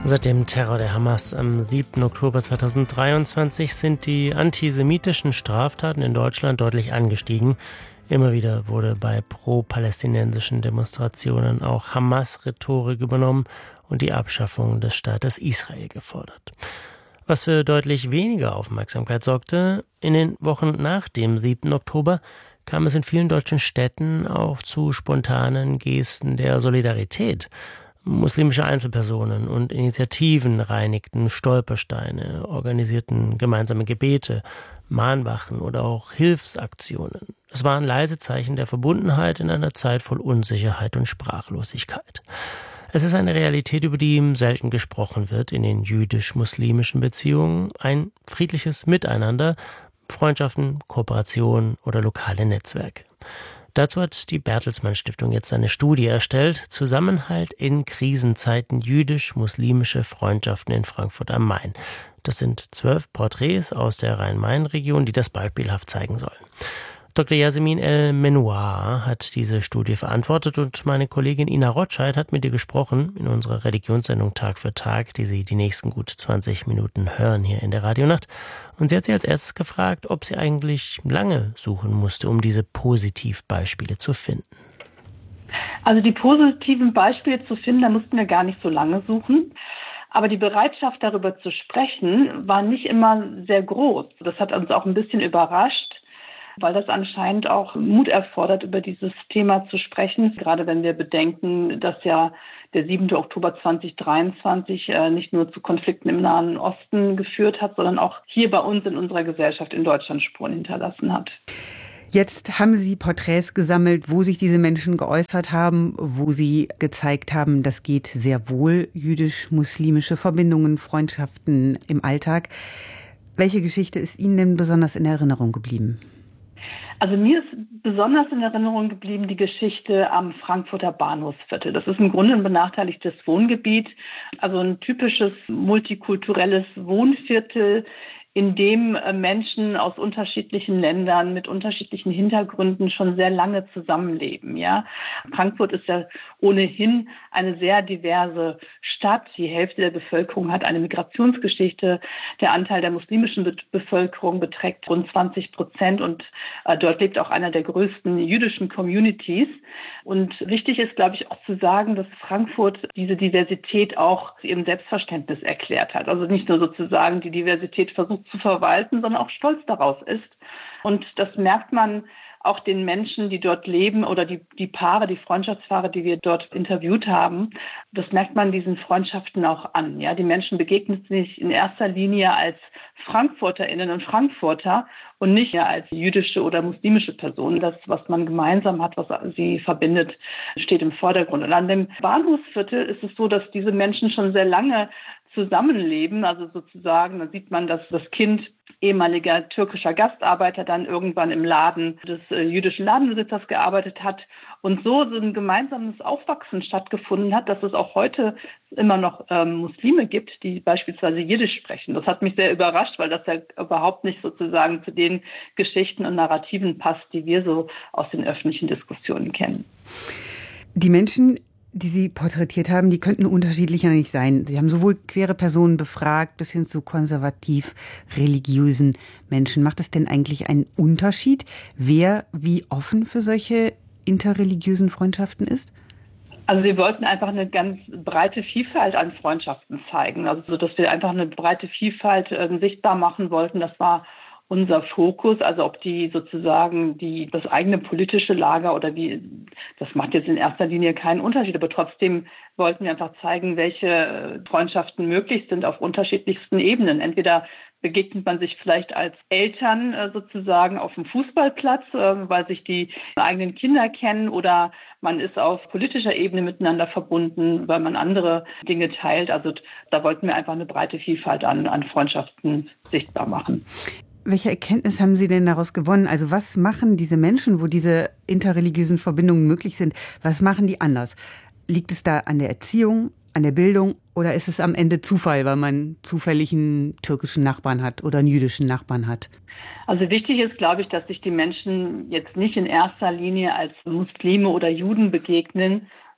Seit dem Terror der Hamas am 7. Oktober 2023 sind die antisemitischen Straftaten in Deutschland deutlich angestiegen. Immer wieder wurde bei pro-palästinensischen Demonstrationen auch Hamas-Rhetorik übernommen und die Abschaffung des Staates Israel gefordert. Was für deutlich weniger Aufmerksamkeit sorgte: in den Wochen nach dem 7. Oktober kam es in vielen deutschen Städten auch zu spontanen Gesten der Solidarität. Muslimische Einzelpersonen und Initiativen reinigten Stolpersteine, organisierten gemeinsame Gebete, Mahnwachen oder auch Hilfsaktionen. Es waren leise Zeichen der Verbundenheit in einer Zeit voll Unsicherheit und Sprachlosigkeit. Es ist eine Realität, über die selten gesprochen wird in den jüdisch-muslimischen Beziehungen. Ein friedliches Miteinander, Freundschaften, Kooperation oder lokale Netzwerke. Dazu hat die Bertelsmann Stiftung jetzt eine Studie erstellt: Zusammenhalt in Krisenzeiten, jüdisch-muslimische Freundschaften in Frankfurt am Main. Das sind 12 Porträts aus der Rhein-Main-Region, die das beispielhaft zeigen sollen. Dr. Yasemin El-Menouar hat diese Studie verantwortet und meine Kollegin Ina Rotscheid hat mit ihr gesprochen in unserer Religionssendung Tag für Tag, die Sie die nächsten gut 20 Minuten hören hier in der Radionacht. Und sie hat sie als erstes gefragt, ob sie eigentlich lange suchen musste, um diese Positivbeispiele zu finden. Also die positiven Beispiele zu finden, da mussten wir gar nicht so lange suchen. Aber die Bereitschaft, darüber zu sprechen, war nicht immer sehr groß. Das hat uns auch ein bisschen überrascht, weil das anscheinend auch Mut erfordert, über dieses Thema zu sprechen. Gerade wenn wir bedenken, dass ja der 7. Oktober 2023 nicht nur zu Konflikten im Nahen Osten geführt hat, sondern auch hier bei uns in unserer Gesellschaft in Deutschland Spuren hinterlassen hat. Jetzt haben Sie Porträts gesammelt, wo sich diese Menschen geäußert haben, wo sie gezeigt haben, das geht sehr wohl, jüdisch-muslimische Verbindungen, Freundschaften im Alltag. Welche Geschichte ist Ihnen denn besonders in Erinnerung geblieben? Also mir ist besonders in Erinnerung geblieben die Geschichte am Frankfurter Bahnhofsviertel. Das ist im Grunde ein benachteiligtes Wohngebiet, also ein typisches multikulturelles Wohnviertel, in dem Menschen aus unterschiedlichen Ländern mit unterschiedlichen Hintergründen schon sehr lange zusammenleben. Ja, Frankfurt ist ja ohnehin eine sehr diverse Stadt. Die Hälfte der Bevölkerung hat eine Migrationsgeschichte. Der Anteil der muslimischen Bevölkerung beträgt rund 20% und dort lebt auch einer der größten jüdischen Communities. Und wichtig ist, glaube ich, auch zu sagen, dass Frankfurt diese Diversität auch zu ihrem Selbstverständnis erklärt hat. Also nicht nur sozusagen die Diversität versucht zu verwalten, sondern auch stolz darauf ist. Und das merkt man auch den Menschen, die dort leben, oder die Paare, die Freundschaftspaare, die wir dort interviewt haben. Das merkt man diesen Freundschaften auch an. Ja, die Menschen begegnen sich in erster Linie als FrankfurterInnen und Frankfurter und nicht als jüdische oder muslimische Personen. Das, was man gemeinsam hat, was sie verbindet, steht im Vordergrund. Und an dem Bahnhofsviertel ist es so, dass diese Menschen schon sehr lange zusammenleben. Also sozusagen, da sieht man, dass das Kind ehemaliger türkischer Gastarbeiter dann irgendwann im Laden des jüdischen Ladenbesitzers gearbeitet hat und so ein gemeinsames Aufwachsen stattgefunden hat, dass es auch heute immer noch Muslime gibt, die beispielsweise Jiddisch sprechen. Das hat mich sehr überrascht, weil das ja überhaupt nicht sozusagen zu den Geschichten und Narrativen passt, die wir so aus den öffentlichen Diskussionen kennen. Die Menschen, die Sie porträtiert haben, die könnten unterschiedlicher nicht sein. Sie haben sowohl queere Personen befragt bis hin zu konservativ-religiösen Menschen. Macht es denn eigentlich einen Unterschied, wer wie offen für solche interreligiösen Freundschaften ist? Also wir wollten einfach eine ganz breite Vielfalt an Freundschaften zeigen. Also so, dass wir einfach eine breite Vielfalt sichtbar machen wollten. Das war unser Fokus, also ob die sozusagen das eigene politische Lager oder das macht jetzt in erster Linie keinen Unterschied, aber trotzdem wollten wir einfach zeigen, welche Freundschaften möglich sind auf unterschiedlichsten Ebenen. Entweder begegnet man sich vielleicht als Eltern sozusagen auf dem Fußballplatz, weil sich die eigenen Kinder kennen, oder man ist auf politischer Ebene miteinander verbunden, weil man andere Dinge teilt. Also da wollten wir einfach eine breite Vielfalt an Freundschaften sichtbar machen. Welche Erkenntnis haben Sie denn daraus gewonnen? Also was machen diese Menschen, wo diese interreligiösen Verbindungen möglich sind, was machen die anders? Liegt es da an der Erziehung, an der Bildung, oder ist es am Ende Zufall, weil man zufällig einen türkischen Nachbarn hat oder einen jüdischen Nachbarn hat? Also wichtig ist, glaube ich, dass sich die Menschen jetzt nicht in erster Linie als Muslime oder Juden begegnen,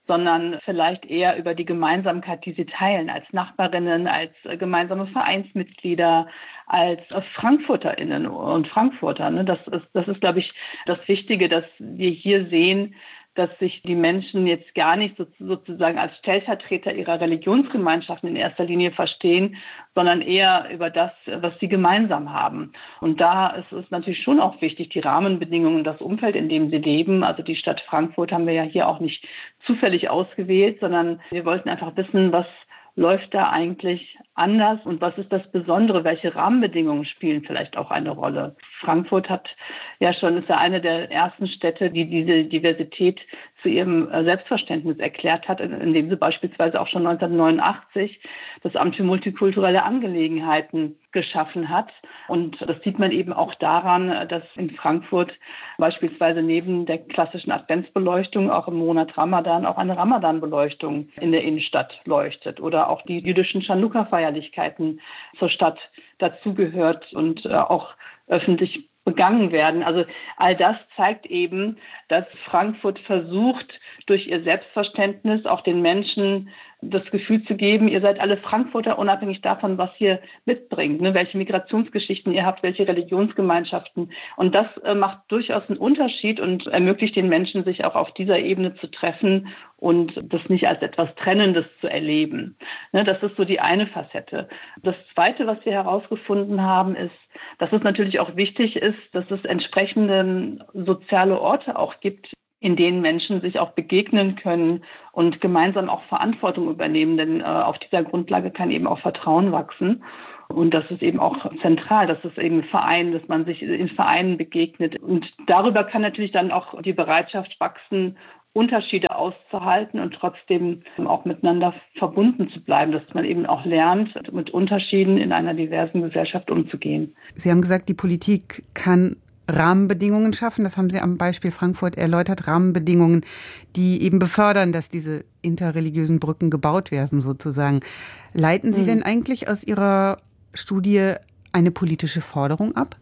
sondern vielleicht eher über die Gemeinsamkeit, die sie teilen, als Nachbarinnen, als gemeinsame Vereinsmitglieder, als FrankfurterInnen und Frankfurter. Das ist, glaube ich, das Wichtige, dass wir hier sehen, dass sich die Menschen jetzt gar nicht sozusagen als Stellvertreter ihrer Religionsgemeinschaften in erster Linie verstehen, sondern eher über das, was sie gemeinsam haben. Und da ist es natürlich schon auch wichtig, die Rahmenbedingungen, das Umfeld, in dem sie leben. Also die Stadt Frankfurt haben wir ja hier auch nicht zufällig ausgewählt, sondern wir wollten einfach wissen, was läuft da eigentlich anders und was ist das Besondere? Welche Rahmenbedingungen spielen vielleicht auch eine Rolle? Frankfurt ist ja eine der ersten Städte, die diese Diversität zu ihrem Selbstverständnis erklärt hat, indem sie beispielsweise auch schon 1989 das Amt für multikulturelle Angelegenheiten geschaffen hat. Und das sieht man eben auch daran, dass in Frankfurt beispielsweise neben der klassischen Adventsbeleuchtung auch im Monat Ramadan auch eine Ramadan-Beleuchtung in der Innenstadt leuchtet oder auch die jüdischen Chanukka-Feierlichkeiten zur Stadt dazugehört und auch öffentlich begangen werden. Also all das zeigt eben, dass Frankfurt versucht, durch ihr Selbstverständnis auch den Menschen das Gefühl zu geben, ihr seid alle Frankfurter, unabhängig davon, was ihr mitbringt, welche Migrationsgeschichten ihr habt, welche Religionsgemeinschaften. Und das macht durchaus einen Unterschied und ermöglicht den Menschen, sich auch auf dieser Ebene zu treffen und das nicht als etwas Trennendes zu erleben. Das ist so die eine Facette. Das Zweite, was wir herausgefunden haben, ist, dass es natürlich auch wichtig ist, dass es entsprechende soziale Orte auch gibt, in denen Menschen sich auch begegnen können und gemeinsam auch Verantwortung übernehmen. Denn auf dieser Grundlage kann eben auch Vertrauen wachsen. Und das ist eben auch zentral, dass es eben Verein, dass man sich in Vereinen begegnet. Und darüber kann natürlich dann auch die Bereitschaft wachsen, Unterschiede auszuhalten und trotzdem auch miteinander verbunden zu bleiben, dass man eben auch lernt, mit Unterschieden in einer diversen Gesellschaft umzugehen. Sie haben gesagt, die Politik kann Rahmenbedingungen schaffen. Das haben Sie am Beispiel Frankfurt erläutert. Rahmenbedingungen, die eben befördern, dass diese interreligiösen Brücken gebaut werden, sozusagen. Leiten Sie denn eigentlich aus Ihrer Studie eine politische Forderung ab?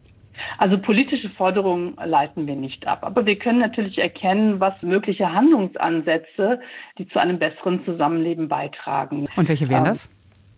Also politische Forderungen leiten wir nicht ab. Aber wir können natürlich erkennen, was mögliche Handlungsansätze, die zu einem besseren Zusammenleben beitragen. Und welche wären das?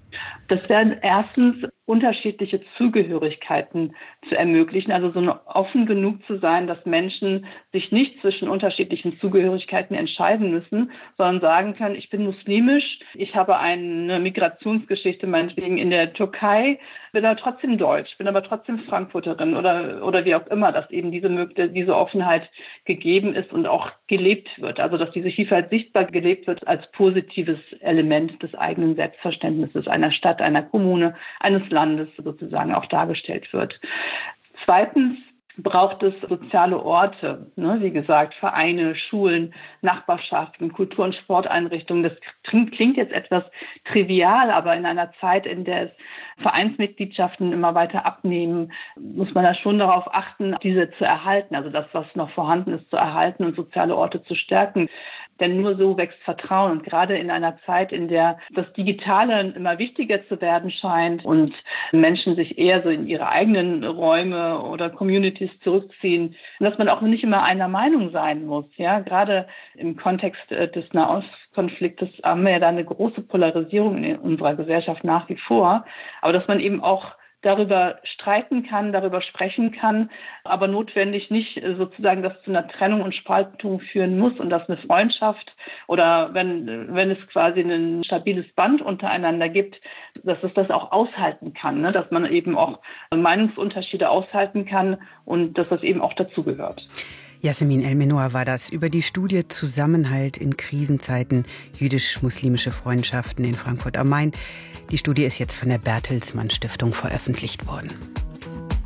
Das wären erstens unterschiedliche Zugehörigkeiten zu ermöglichen, also so offen genug zu sein, dass Menschen sich nicht zwischen unterschiedlichen Zugehörigkeiten entscheiden müssen, sondern sagen können, ich bin muslimisch, ich habe eine Migrationsgeschichte meinetwegen in der Türkei, bin aber trotzdem deutsch, bin aber trotzdem Frankfurterin oder wie auch immer, dass eben diese Offenheit gegeben ist und auch gelebt wird, also dass diese Vielfalt sichtbar gelebt wird als positives Element des eigenen Selbstverständnisses einer Stadt, einer Kommune, eines Landes sozusagen auch dargestellt wird. Zweitens braucht es soziale Orte, wie gesagt, Vereine, Schulen, Nachbarschaften, Kultur- und Sporteinrichtungen. Das klingt jetzt etwas trivial, aber in einer Zeit, in der es Vereinsmitgliedschaften immer weiter abnehmen, muss man da schon darauf achten, diese zu erhalten, also das, was noch vorhanden ist, zu erhalten und soziale Orte zu stärken. Denn nur so wächst Vertrauen. Und gerade in einer Zeit, in der das Digitale immer wichtiger zu werden scheint und Menschen sich eher so in ihre eigenen Räume oder Communities zurückziehen, und dass man auch nicht immer einer Meinung sein muss. Ja, gerade im Kontext des Nahostkonfliktes haben wir ja da eine große Polarisierung in unserer Gesellschaft nach wie vor. Aber dass man eben auch darüber streiten kann, darüber sprechen kann, aber notwendig nicht sozusagen das zu einer Trennung und Spaltung führen muss und dass eine Freundschaft oder wenn es quasi ein stabiles Band untereinander gibt, dass es das auch aushalten kann, dass man eben auch Meinungsunterschiede aushalten kann und dass das eben auch dazugehört. Yasemin El-Menour war das über die Studie Zusammenhalt in Krisenzeiten, jüdisch-muslimische Freundschaften in Frankfurt am Main. Die Studie ist jetzt von der Bertelsmann Stiftung veröffentlicht worden.